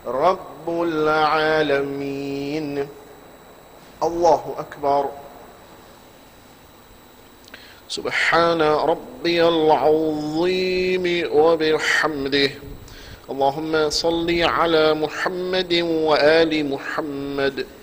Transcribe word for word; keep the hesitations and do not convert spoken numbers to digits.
رب العالمين. الله أكبر. سبحان ربي العظيم وبحمده. اللهم صل على محمد وآل محمد